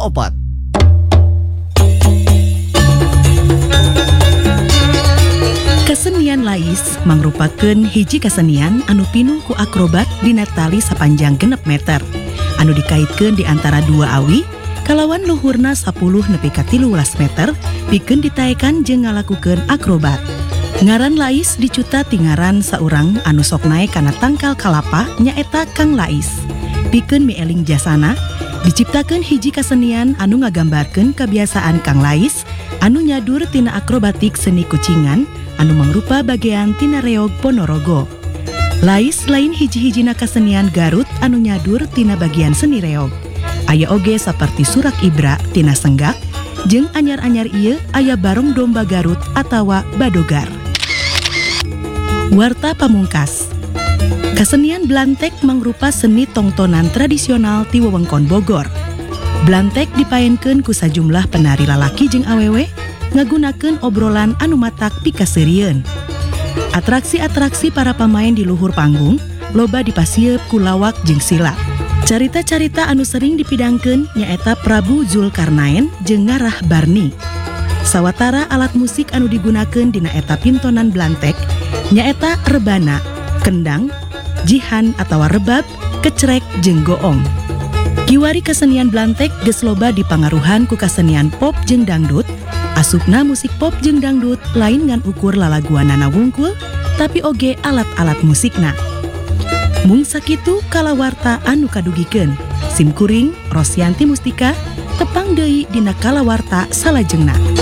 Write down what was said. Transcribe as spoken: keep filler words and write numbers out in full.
kaopat. Kasenian lais mangrupakeun hiji kasenian anu pinuh ku akrobat dina tali sapanjang genep meter anu dikaitkeun di antara dua awi kalawan luhurna sepuluh nepi ka tilulas meter pikeun ditaekan jeung ngalakukeun akrobat. Ngaran lais dicuta tingaran saurang anu sok naek kana tangkal kalapa nyaeta Kang Lais. Pikeun mieling jasana diciptakeun hiji kasenian anu ngagambarkeun kebiasaan Kang Lais anu nyadur tina akrobatik seni kucingan anu mangrupa bagean tina reog Ponorogo. Lais lain hiji-hijina kasenian Garut anu nyadur tina bagian seni reog. Aya oge saperti surak ibra tina senggak, jeung anyar-anyar ieu aya barong domba Garut atawa badogar. Warta pamungkas. Kasenian Blantek mangrupa seni tongtonan tradisional ti wewengkon Bogor. Blantek dipaenkeun ku sajumlah penari lalaki jeung awewe ngagunakeun obrolan anu matak pikaseurieun. Atraksi-atraksi para pamain di luhur panggung loba dipasieup ku lawak jeung silat. Carita-carita anu sering dipidangkeun nyaeta Prabu Zulkarnaen jeung Ngarah Barni. Sawatara alat musik anu digunakeun dina eta pintonan Blantek nyaeta rebana, kendang, jihan atawa rebab, kecrek jeung goong. Kiwari kasenian Blantek geus loba dipangaruhan ku kasenian pop jeung dangdut. Asupna musik pop jeung dangdut lain ngan ukur lalaguanana wungkul tapi oge alat-alat musikna. Mung sakitu kalawarta anu kadugikeun. Simkuring Rosyanti Mustika tepang deui dina kalawarta salajengna.